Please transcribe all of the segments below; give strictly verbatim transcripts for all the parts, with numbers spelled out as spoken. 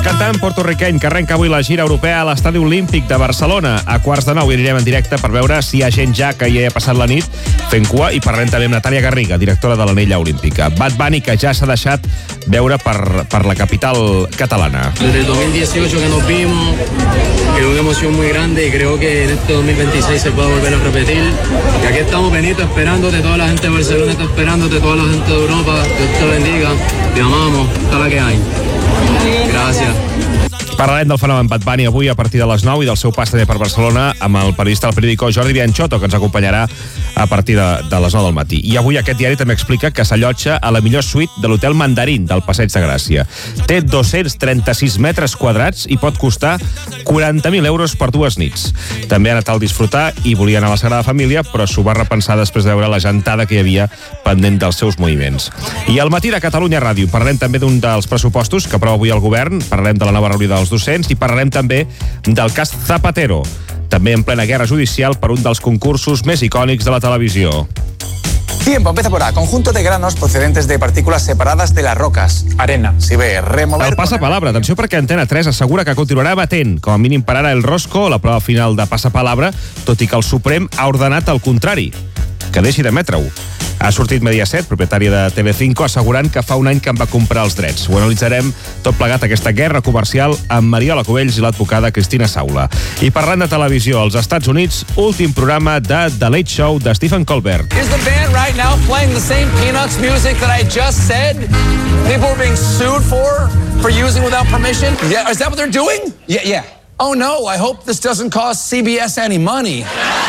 cantant porto-riqueny que arrenca avui la gira europea a l'Estadi Olímpic de Barcelona. A quarts de nou hi anirem en directe per veure si hi ha gent ja que hi ha passat la nit fent cua i parlarem també amb Natàlia Garriga, directora de l'Anella Olímpica. Bad Bunny, que ja s'ha deixat veure per, per la capital catalana. Desde el dos mil dieciocho que nos vimos, es una emoción muy grande y creo que en este dos mil veintiséis se puede volver a repetir. Y aquí estamos, Benito, esperándote, toda la gente de Barcelona está esperándote, toda la gente de Europa, Dios te bendiga, te amamos, toda la que hay. Gràcies. Parlarem del fenomen Bad Bunny avui a partir de les nou i del seu pas també per Barcelona amb el periodista del periòdico Jordi Bianchotto, que ens acompanyarà a partir de, de les nou del matí. I avui aquest diari també explica que s'allotja a la millor suite de l'Hotel Mandarín del Passeig de Gràcia. Té dos-cents trenta-sis metres quadrats i pot costar quaranta mil euros per dues nits. També ha anat al disfrutar i volia anar a la Sagrada Família, però s'ho va repensar després de veure la gentada que hi havia pendent dels seus moviments. I al matí de Catalunya Ràdio parlarem també d'un dels pressupostos que aprova avui el govern, parlarem de la nova reunió dels docents i parlarem també del cas Zapatero, també en plena guerra judicial per un dels concursos més icònics de la televisió. Tiempo, empieza por A. Conjunto de granos procedentes de partículas separadas de las rocas. Arena. Si ve, remover... El passapalabra. Atenció perquè Antena tres assegura que continuarà batent, com a mínim per ara, el Rosco, la prova final de passapalabra, tot i que el Suprem ha ordenat el contrari, que deixi d'emetre-ho. Ha sortit Mediaset, propietària de T V cinco, assegurant que fa un any que en va comprar els drets. Ho analitzarem tot plegat, aquesta guerra comercial, amb Mariola Cubells i l'advocada Cristina Saula. I parlant de televisió, als Estats Units, últim programa de The Late Show de Stephen Colbert. Is the band right now playing the same Peanuts music that I just said people are being sued for, for using without permission? Yeah, is that what they're doing? Yeah, yeah. Oh no, I hope this doesn't cost C B S any money.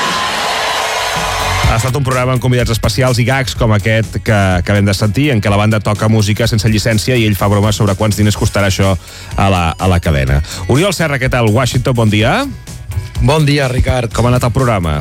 Ha estat un programa amb convidats especials i gags com aquest que acabem de sentir, en què la banda toca música sense llicència i ell fa bromes sobre quants diners costarà això a la, a la cadena. Oriol Serra, què tal? Washington, bon dia. Bon dia, Ricard. Com ha anat el programa?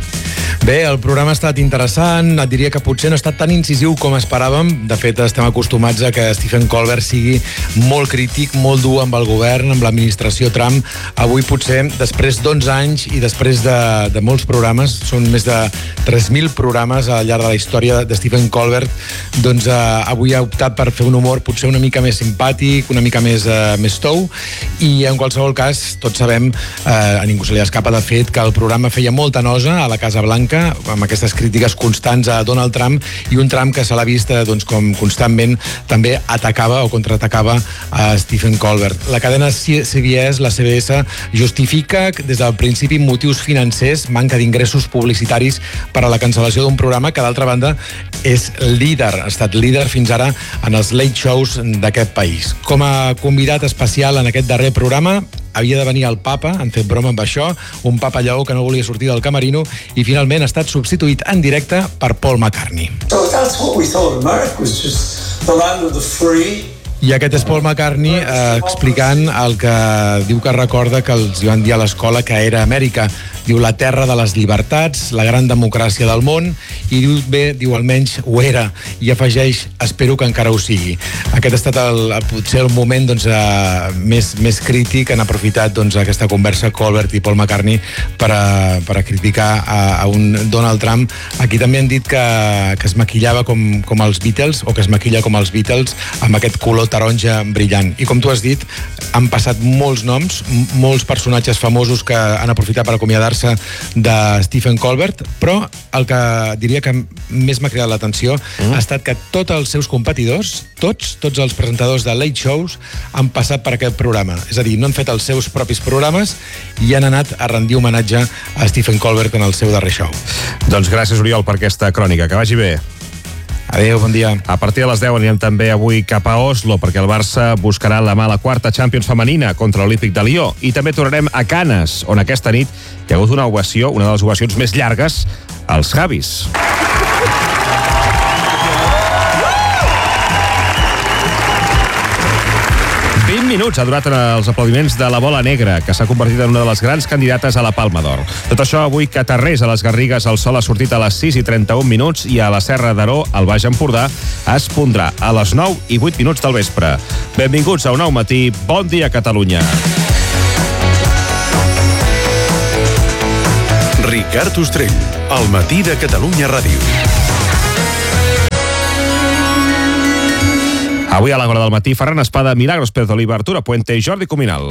Bé, el programa ha estat interessant, et diria que potser no ha estat tan incisiu com esperàvem. De fet, estem acostumats a que Stephen Colbert sigui molt crític, molt dur amb el govern, amb l'administració Trump. Avui potser, després d'onze anys i després de, de molts programes, són més de tres mil programes al llarg de la història de Stephen Colbert, doncs eh, avui ha optat per fer un humor potser una mica més simpàtic, una mica més, eh, més tou, i en qualsevol cas, tots sabem, eh, a ningú se li escapa de fet, que el programa feia molta nosa a la Casa Blanca, amb aquestes crítiques constants a Donald Trump, i un Trump que se l'ha vist doncs, com constantment també atacava o contraatacava a Stephen Colbert. La cadena C B S, la C B S, justifica des del principi motius financers, manca d'ingressos publicitaris per a la cancel·lació d'un programa que, d'altra banda, és líder, ha estat líder fins ara en els late shows d'aquest país. Com a convidat especial en aquest darrer programa havia de venir el papa, han fet broma amb això, un papa lleó que no volia sortir del camerino, i finalment ha estat substituït en directe per Paul McCartney. So that's what we thought America was, just the land of the free. I aquest és Paul McCartney eh, explicant el que diu que recorda que els van dir a l'escola que era Amèrica. Diu la terra de les llibertats, la gran democràcia del món, i diu bé, diu almenys ho era, i afegeix, espero que encara ho sigui. Aquest ha estat el, el, potser el moment doncs, eh, més, més crític. Han aprofitat doncs, aquesta conversa Colbert i Paul McCartney per a, per a criticar a, a un Donald Trump. Aquí també han dit que, que es maquillava com, com els Beatles, o que es maquilla com els Beatles, amb aquest color taronja brillant. I com tu has dit, han passat molts noms, molts personatges famosos que han aprofitat per acomiadar de Stephen Colbert, però el que diria que més m'ha cridat l'atenció mm. ha estat que tots els seus competidors, tots, tots els presentadors de late shows han passat per aquest programa. És a dir, no han fet els seus propis programes i han anat a rendir homenatge a Stephen Colbert en el seu darrer show. Doncs gràcies, Oriol, per aquesta crònica. Que vagi bé. Adéu, bon dia. A partir de les deu anirem també avui cap a Oslo, perquè el Barça buscarà la mala quarta Champions femenina contra l'Olímpic de Lió. I també tornarem a Canes, on aquesta nit hi ha hagut una ovació, una de les ovacions més llargues, als Javis. vint minuts ha durat en els aplaudiments de la Bola Negra, que s'ha convertit en una de les grans candidates a la Palma d'Or. Tot això avui que a Tarrés, a les Garrigues, el sol ha sortit a les sis i trenta-un minuts i a la Serra d'Aró, al Baix Empordà, es pondrà a les nou i vuit minuts del vespre. Benvinguts a Un Nou Matí. Bon dia, Catalunya. Ricard Ostrell, al matí de Catalunya Ràdio. Avui a l'Agora del matí, Ferran Espada, Milagros Pérez Oliva, Arturo Puente i Jordi Cuminal.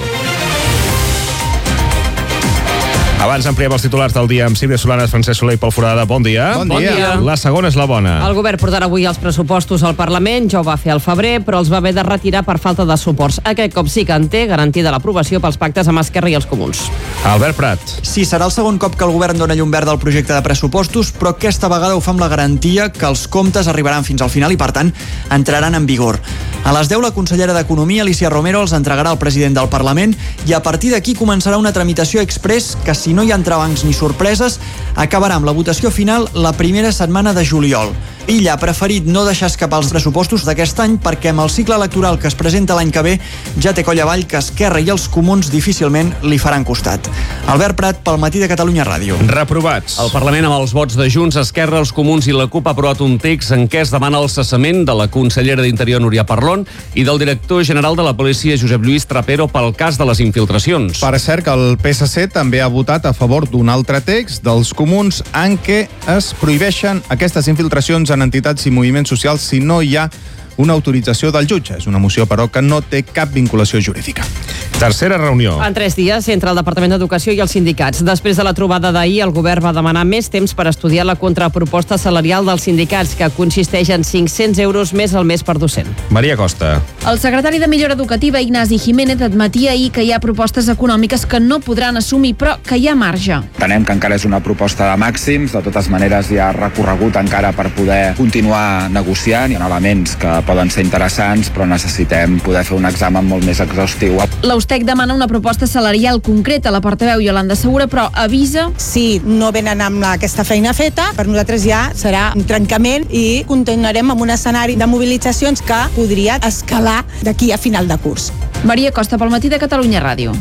Abans ampliem els titulars del dia amb Sílvia Solanes, Francesc Soler i Pol Forada. Bon dia. Bon dia. La segona és la bona. El govern portarà avui els pressupostos al Parlament, ja ho va fer al febrer, però els va haver de retirar per falta de suports. Aquest cop sí que en té garantida l'aprovació pels pactes amb Esquerra i els Comuns. Albert Prat. Sí, serà el segon cop que el govern dona llum verda al projecte de pressupostos, però aquesta vegada ho fa amb la garantia que els comptes arribaran fins al final i, per tant, entraran en vigor. A les deu, la consellera d'Economia, Alicia Romero, els entregarà al president del Parlament i a partir d'aquí començarà una tramitació express que, si no hi ha entrebancs ni sorpreses, acabarà amb la votació final la primera setmana de juliol. Illa ha preferit no deixar escapar els pressupostos d'aquest any perquè amb el cicle electoral que es presenta l'any que ve ja té coll avall que Esquerra i els Comuns difícilment li faran costat. Albert Prat, pel Matí de Catalunya Ràdio. Reprovats. El Parlament, amb els vots de Junts, Esquerra, els Comuns i la CUP, ha aprovat un text en què es demana el cessament de la consellera d'Interior, Núria Parlon, i del director general de la policia, Josep Lluís Trapero, pel cas de les infiltracions. Per cert, que el P S C també ha votat a favor d'un altre text dels Comuns en què es prohibeixen aquestes infiltracions en entitats i moviments socials si no hi ha una autorització del jutge. És una moció, però, que no té cap vinculació jurídica. Tercera reunió. En tres dies, entre el Departament d'Educació i els sindicats. Després de la trobada d'ahir, el govern va demanar més temps per estudiar la contraproposta salarial dels sindicats, que consisteix en cinc-cents euros més al mes per docent. Maria Costa. El secretari de Millora Educativa, Ignasi Jiménez, admetia ahir que hi ha propostes econòmiques que no podran assumir, però que hi ha marge. Entenem que encara és una proposta de màxims, de totes maneres hi ha recorregut encara per poder continuar negociant, hi ha elements que poden ser interessants, però necessitem poder fer un examen molt més exhaustiu. L'Austec demana una proposta salarial concreta. La portaveu Iolanda Segura, però avisa... Si no venen amb aquesta feina feta, per nosaltres ja serà un trencament i continuarem amb un escenari de mobilitzacions que podria escalar d'aquí a final de curs. Maria Costa, pel Matí de Catalunya Ràdio.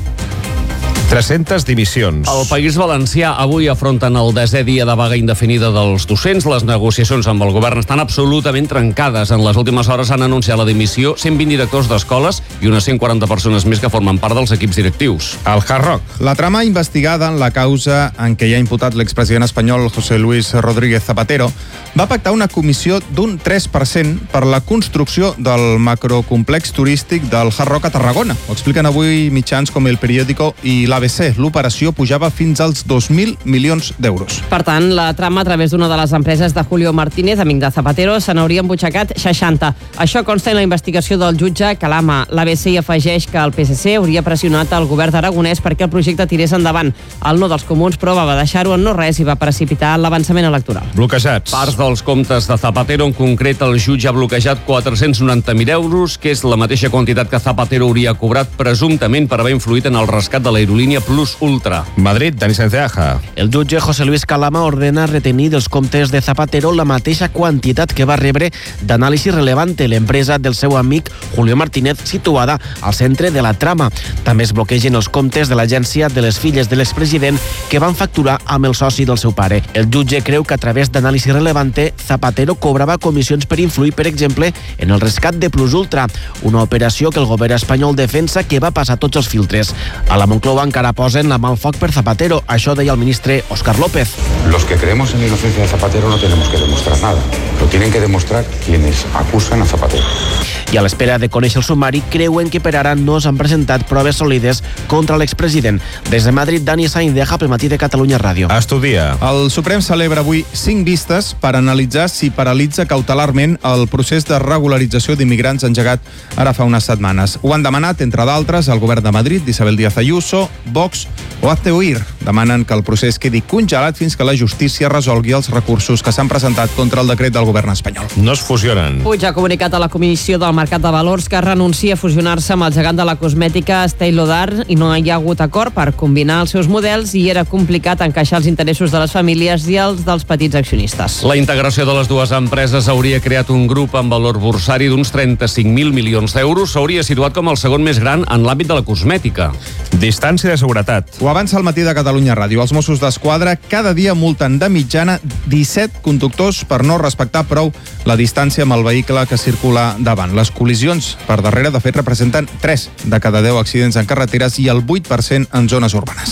tres-centes dimissions. El País Valencià avui afronten el desè dia de vaga indefinida dels docents. Les negociacions amb el govern estan absolutament trencades. En les últimes hores han anunciat la dimissió cent vint directors d'escoles i unes cent quaranta persones més que formen part dels equips directius. El Hard Rock. La trama investigada en la causa en què hi ha imputat l'expresident espanyol José Luis Rodríguez Zapatero va pactar una comissió d'un tres per cent per la construcció del macrocomplex turístic del Hard Rock a Tarragona. Ho expliquen avui mitjans com El Periódico i l'A B C. L'operació pujava fins als dos mil milions d'euros. Per tant, la trama a través d'una de les empreses de Julio Martínez, amic de Zapatero, se n'hauria embutxacat seixanta. Això consta en la investigació del jutge Calama. L'A B C hi afegeix que el P S C hauria pressionat el govern d'Aragonès perquè el projecte tirés endavant. El no dels Comuns, però, va deixar-ho en no res i va precipitar l'avançament electoral. Bloquejats. Parts dels comptes de Zapatero, en concret el jutge ha bloquejat quatre-cents noranta mil euros, que és la mateixa quantitat que Zapatero hauria cobrat presumptament per haver influït en el rescat de l'aerolínia Plus Ultra. Madrid, Dani Sanceaja. El jutge José Luis Calama ordena retenir dels comptes de Zapatero la mateixa quantitat que va rebre d'anàlisi Relevante, l'empresa del seu amic Julio Martínez, situada al centre de la trama. També es bloquegen els comptes de l'agència de les filles de l'expresident que van facturar amb el soci del seu pare. El jutge creu que a través d'anàlisi Relevante, Zapatero cobrava comissions per influir, per exemple, en el rescat de Plus Ultra, una operació que el govern espanyol defensa que va passar tots els filtres. A la Moncloa encara posen la mà al foc per Zapatero. Això deia el ministre Óscar López. Los que creemos en la inocencia de Zapatero no tenemos que demostrar nada. Lo tienen que demostrar quienes acusan a Zapatero. I a l'espera de conèixer el sumari, creuen que per ara no s'han presentat proves sòlides contra l'expresident. Des de Madrid, Dani Saindeja, pel Matí de Catalunya Ràdio. Estudia. El Suprem celebra avui cinc vistes per analitzar si paralitza cautelarment el procés de regularització d'immigrants engegat ara fa unes setmanes. Ho han demanat, entre d'altres, el govern de Madrid, d'Isabel Díaz Ayuso, Vox o Hazte Oír. Demanen que el procés quedi congelat fins que la justícia resolgui els recursos que s'han presentat contra el decret del govern espanyol. No es fusionen. Puig ha comunicat a la Comissió del Mercat de Valors que renuncia a fusionar-se amb el gegant de la cosmètica Estée Lauder i no hi ha hagut acord per combinar els seus models i era complicat encaixar els interessos de les famílies i els dels petits accionistes. La integració de les dues empreses hauria creat un grup amb valor borsari d'uns trenta-cinc mil milions d'euros. S'hauria situat com el segon més gran en l'àmbit de la cosmètica. Distància de seguretat. Ho avança el Matí de Catalunya Ràdio. Els Mossos d'Esquadra cada dia multen de mitjana disset conductors per no respectar prou la distància amb el vehicle que circula davant. Les col·lisions per darrere, de fet, representen tres de cada deu accidents en carreteres i el vuit per cent en zones urbanes.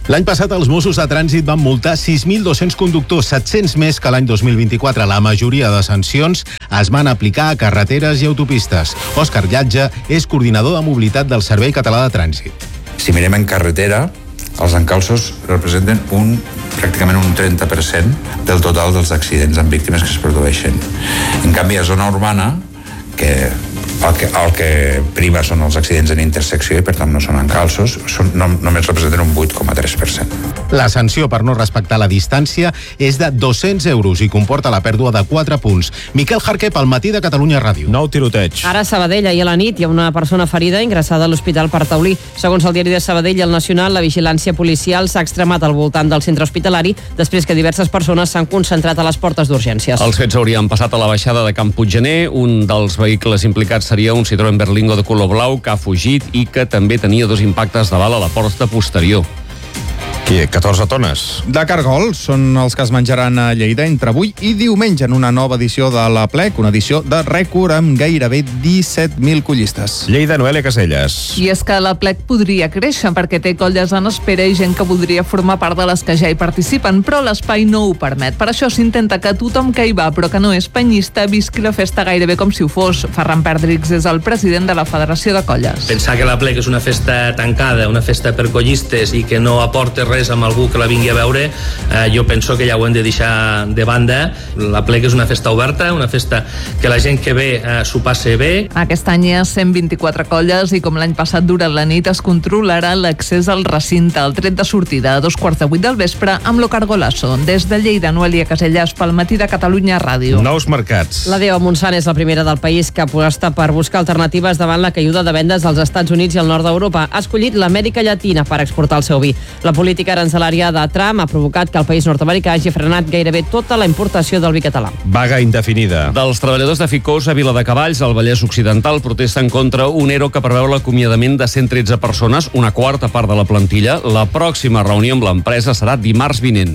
L'any passat els Mossos de Trànsit van multar sis mil dos-cents conductors, set-cents més que l'any dos mil vint-i-quatre. La majoria de sancions es van aplicar a carreteres i autopistes. Òscar Llatge és coordinador de mobilitat del Servei Català de Trànsit. Si mirem en carretera, els encalços representen un, pràcticament un trenta per cent del total dels accidents amb víctimes que es produeixen. En canvi, a zona urbana, que el que, el que prima són els accidents en intersecció i per tant no són encalços, són, no, només representen un vuit coma tres per cent. La sanció per no respectar la distància és de dos-cents euros i comporta la pèrdua de quatre punts. Miquel Jarque, pel Matí de Catalunya Ràdio. Nou tiroteig. Ara a Sabadell, ahir a la nit, hi ha una persona ferida ingressada a l'Hospital per Taulí. Segons el diari de Sabadell i el Nacional, la vigilància policial s'ha extremat al voltant del centre hospitalari després que diverses persones s'han concentrat a les portes d'urgències. Els fets haurien passat a la baixada de Camp Puiggener. Un dels vehicles implicats seria un Citroën Berlingo de color blau que ha fugit i que també tenia dos impactes de bala a la porta posterior. Qui? catorze tones. De cargols són els que es menjaran a Lleida entre avui i diumenge en una nova edició de la Plec, una edició de rècord amb gairebé disset mil collistes. Lleida, Noelia Caselles. I és que la Plec podria créixer perquè té colles en espera i gent que voldria formar part de les que ja hi participen, però l'espai no ho permet. Per això s'intenta que tothom que hi va, però que no és penyista, visqui la festa gairebé com si ho fos. Ferran Perdrix és el president de la Federació de Colles. Pensar que la Plec és una festa tancada, una festa per collistes i que no aporta res amb algú que la vingui a veure, eh, jo penso que ja ho hem de deixar de banda. La Plec és una festa oberta, una festa que la gent que ve eh, s'ho passe bé. Aquest any hi ha cent vint-i-quatre colles i com l'any passat durant la nit es controlarà l'accés al recinte. El tret de sortida a dos quarts de vuit del vespre amb lo Cargolasso. Des de Lleida, Noelia Caselles, pel Matí de Catalunya Ràdio. Nous mercats. La D E O Montsant és la primera del país que aposta per buscar alternatives davant la caiguda de vendes als Estats Units i al nord d'Europa. Ha escollit l'Amèrica Llatina per exportar el seu vi. La política arancelària de Trump ha provocat que el país nord-americà hagi frenat gairebé tota la importació del vi català. Vaga indefinida. Dels treballadors de Ficós a Viladecavalls, al Vallès Occidental, protesten contra un ERO que preveu l'acomiadament de cent tretze persones, una quarta part de la plantilla. La pròxima reunió amb l'empresa serà dimarts vinent.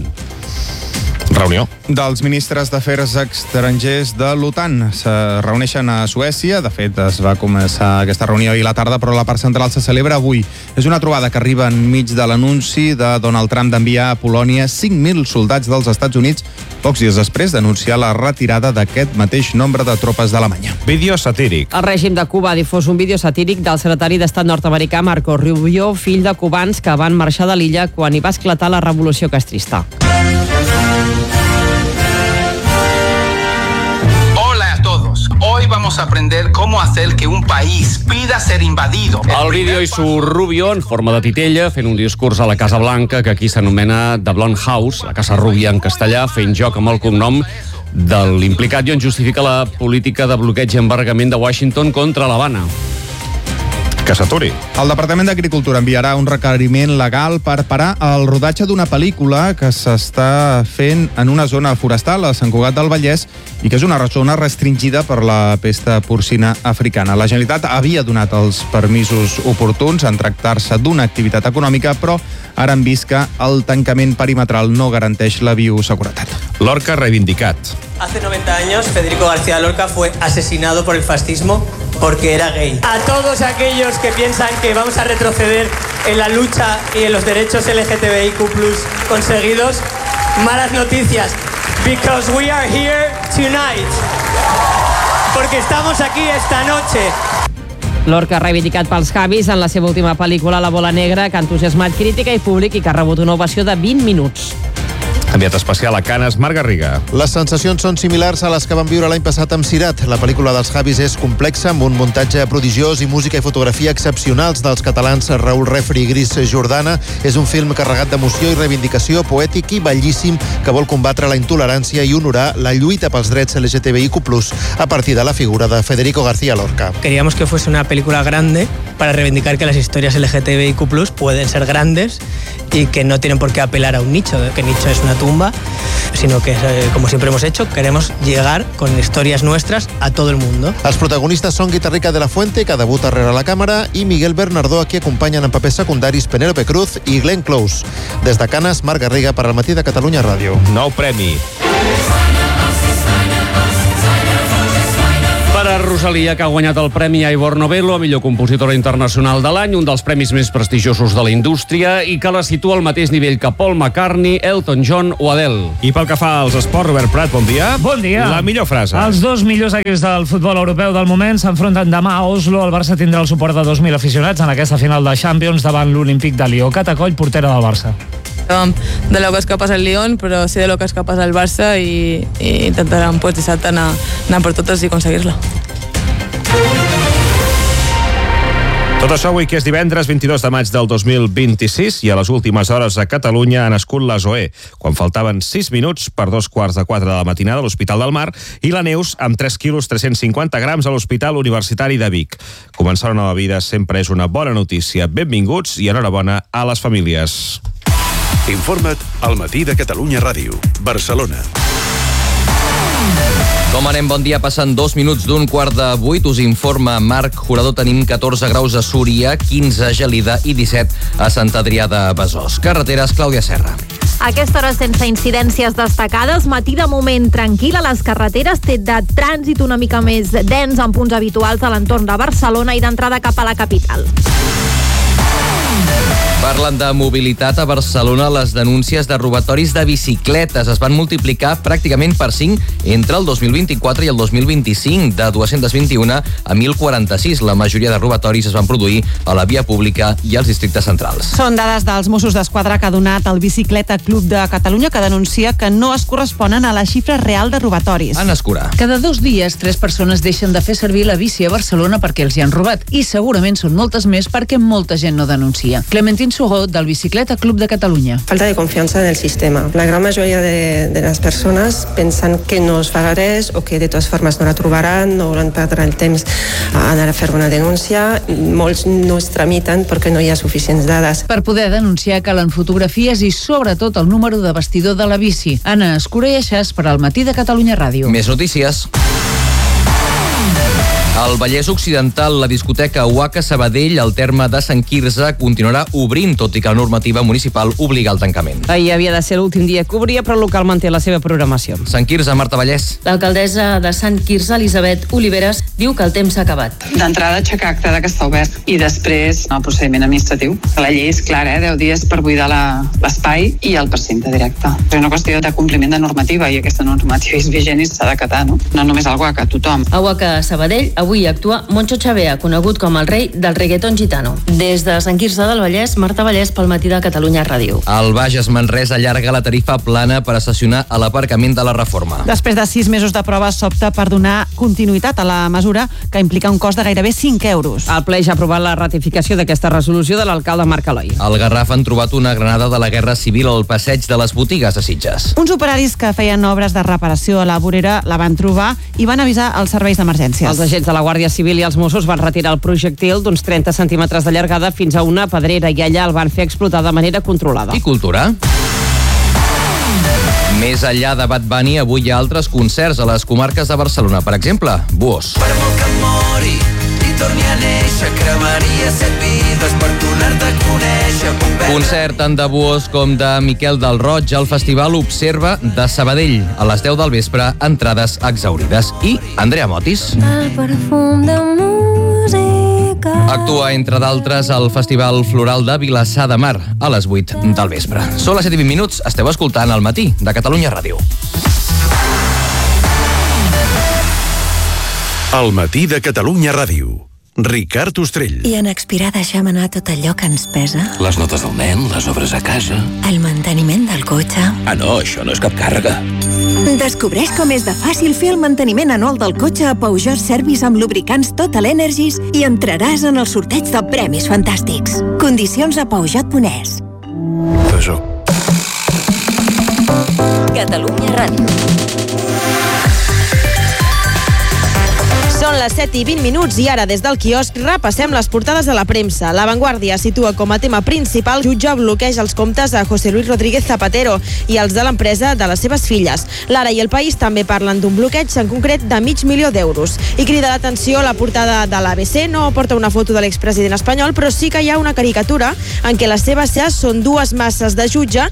Reunió. Dels ministres d'Afers Estrangers de l'OTAN se reuneixen a Suècia. De fet, es va començar aquesta reunió ahir a la tarda, però la part central se celebra avui. És una trobada que arriba enmig de l'anunci de Donald Trump d'enviar a Polònia cinc mil soldats dels Estats Units, pocs dies després d'anunciar la retirada d'aquest mateix nombre de tropes d'Alemanya. Vídeo satíric. El règim de Cuba ha difós un vídeo satíric del secretari d'Estat nord-americà Marco Rubio, fill de cubans que van marxar de l'illa quan hi va esclatar la revolució castrista. Hoy vamos a aprender cómo hacer que un país pida ser invadido. Al vídeo hi surt Rubio en forma de titella fent un discurs a la Casa Blanca que aquí s'anomena The Blonde House, la Casa Rubia en castellà, fent joc amb el cognom de l'implicat i on justifica la política de bloqueig i embargament de Washington contra l'Havana. Que s'aturi. El Departament d'Agricultura enviarà un requeriment legal per parar el rodatge d'una pel·lícula que s'està fent en una zona forestal a Sant Cugat del Vallès i que és una zona restringida per la pesta porcina africana. La Generalitat havia donat els permisos oportuns en tractar-se d'una activitat econòmica, però ara han vist que el tancament perimetral no garanteix la bioseguretat. Lorca reivindicat. Hace noventa años, Federico García Lorca fue asesinado por el fascismo porque era gay. A todos aquellos que piensan que vamos a retroceder en la lucha y en los derechos L G T B I Q plus conseguidos, malas noticias, because we are here tonight. Porque estamos aquí esta noche. Lorca ha reivindicat pels Javis en la seva última pel·lícula La bola negra, que ha entusiasmat crítica i públic i que ha rebut una ovació de vint minuts. Enviat especial a Canes, Marc Garriga. Les sensacions són similars a les que van viure l'any passat amb Cirat. La pel·lícula dels Javis és complexa, amb un muntatge prodigiós i música i fotografia excepcionals dels catalans Raül Refri i Gris Jordana. És un film carregat d'emoció i reivindicació, poètic i bellíssim, que vol combatre la intolerància i honorar la lluita pels drets L G T B I Q plus, a partir de la figura de Federico García Lorca. Queríamos que fuese una película grande para reivindicar que las historias L G T B I Q plus pueden ser grandes y que no tienen por qué apelar a un nicho, que nicho es una tumba, sino que, eh, como siempre hemos hecho, queremos llegar con historias nuestras a todo el mundo. Els protagonistes són Guitarrica de la Fuente, que debuta rere la càmera, i Miguel Bernardó, a qui acompanyen en papers secundaris Penélope Cruz i Glenn Close. Des de Canes, Marc Garriga per al Matí de Catalunya Ràdio. Nou premi. Per Clara Rosalia, que ha guanyat el Premi Ivor Novello a millor compositora internacional de l'any, un dels premis més prestigiosos de la indústria i que la situa al mateix nivell que Paul McCartney, Elton John o Adele. I pel que fa als esports, Robert Prat, bon dia. Bon dia. La millor frase. Els dos millors equips del futbol europeu del moment s'enfronten demà a Oslo. El Barça tindrà el suport de dos mil aficionats en aquesta final de Champions davant l'Olímpic de Lió. Catacoll, portera del Barça. De lo que es capaz el Lyon, pero sí de lo que es capaz el Barça y, y intentarán pues dissabte anar, anar per totes i aconseguir-la. Tot això avui, que és divendres vint-i-dos de maig del dos mil vint-i-sis, i a les últimes hores a Catalunya ha nascut la Zoé, quan faltaven sis minuts per dos quarts de quatre de la matinada a l'Hospital del Mar, i la Neus amb tres quilos tres-cents cinquanta grams a l'Hospital Universitari de Vic. Començar una nova vida sempre és una bona notícia. Benvinguts i enhorabona a les famílies. Informa't al Matí de Catalunya Ràdio, Barcelona. Com anem? Bon dia. Passen dos minuts d'un quart de vuit. Us informa Marc Jurador. Tenim catorze graus a Súria, quinze a Gelida i disset a Sant Adrià de Besòs. Carreteres, Clàudia Serra. A aquesta hora sense incidències destacades, matí de moment tranquil a les carreteres, té de trànsit una mica més dens en punts habituals a l'entorn de Barcelona i d'entrada cap a la capital. Parlen de mobilitat a Barcelona. Les denúncies de robatoris de bicicletes es van multiplicar pràcticament per cinc entre el dos mil vint-i-quatre i el dos mil vint-i-cinc, de dos-cents vint-i-un a deu quaranta-sis. La majoria de robatoris es van produir a la via pública i als districtes centrals. Són dades dels Mossos d'Esquadra que ha donat el Bicicleta Club de Catalunya, que denuncia que no es corresponen a la xifra real de robatoris. Anna Escurà. Cada dos dies, tres persones deixen de fer servir la bici a Barcelona perquè els hi han robat, i segurament són moltes més perquè molta gent no denuncia. Clementín Sugó, del Bicicleta Club de Catalunya. Falta de confiança en el sistema. La gran majoria de, de les persones pensen que no es farà res o que de totes formes no la trobaran, no volen perdre el temps a anar a fer una denúncia. Molts no es tramiten perquè no hi ha suficients dades. Per poder denunciar calen fotografies i sobretot el número de bastidor de la bici. Anna Escura i Aixàs per al Matí de Catalunya Ràdio. Més notícies. Al Vallès Occidental, la discoteca Uaca Sabadell, al terme de Sant Quirze, continuarà obrint, tot i que la normativa municipal obliga al tancament. Ahir havia de ser l'últim dia que obria, però el local manté la seva programació. Sant Quirze, Marta Vallès. L'alcaldessa de Sant Quirze, Elisabet Oliveres, diu que el temps s'ha acabat. D'entrada, aixecar acte de que està obert i després el procediment administratiu. La llei és clara, eh? deu dies per buidar l'espai i el precinte directe. És una qüestió de compliment de normativa i aquesta normativa és vigent i s'ha d'acatar, no? No només el Uaca, tothom. A Uaca Sabadell, avui actua Moncho Chavea, conegut com el rei del reggaeton gitano. Des de Sant Quirze del Vallès, Marta Vallès pel Matí de Catalunya Ràdio. El Bages Manresa allarga la tarifa plana per estacionar a l'aparcament de la Reforma. Després de sis mesos de prova, s'opta per donar continuïtat a la mesura, que implica un cost de gairebé cinc euros. El ple ja ha aprovat la ratificació d'aquesta resolució de l'alcalde Marc Eloi. Al Garraf han trobat una granada de la Guerra Civil al passeig de les botigues a Sitges. Uns operaris que feien obres de reparació a la vorera la van trobar i van avisar els serveis d'emergències. Els agents de la Guàrdia Civil i els Mossos van retirar el projectil d'uns trenta centímetres de llargada fins a una pedrera i allà el van fer explotar de manera controlada. I cultura? Més enllà de Bad Bunny, avui hi ha altres concerts a les comarques de Barcelona. Per exemple, Buós. Per molt que mori i torni a néixer, cremaria set vides per tornar-te a conèixer. Concert tant de Buós com de Miquel del Roig al Festival Observa de Sabadell. A les deu del vespre, entrades exaurides. I Andrea Motis. El perfum de música. Actua, entre d'altres, al Festival Floral de Vilassar de Mar a les vuit del vespre. Són les set i vint minuts, esteu escoltant El Matí de Catalunya Ràdio. El Matí de Catalunya Ràdio. Ricard Ostrell. I en expirar deixem anar tot allò que ens pesa. Les notes del nen, les obres a casa. El manteniment del cotxe. Ah, no, això no és cap càrrega. Descobreix com és de fàcil fer el manteniment anual del cotxe a Peugeot Service amb lubricants Total Energies i entraràs en el sorteig de premis fantàstics. Condicions a peugeot punt es. Peugeot. Catalunya Ràdio. Són les set i vint minuts i ara des del quiosc repassem les portades de la premsa. La Vanguardia situa com a tema principal jutge bloqueja els comptes a José Luis Rodríguez Zapatero i els de l'empresa de les seves filles. L'Ara i El País també parlen d'un bloqueig en concret de mig milió d'euros. I crida l'atenció la portada de l'A B C, no porta una foto de l'expresident espanyol, però sí que hi ha una caricatura en què les seves seas són dues masses de jutge